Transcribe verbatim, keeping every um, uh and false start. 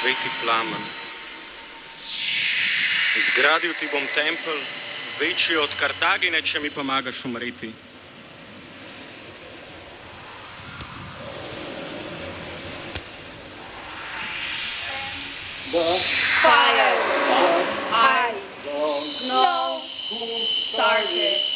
sveti plamen. Zgradil ti bom tempelj, večji od Kartagine, če mi pomagaš umreti. The fire I don't know who started.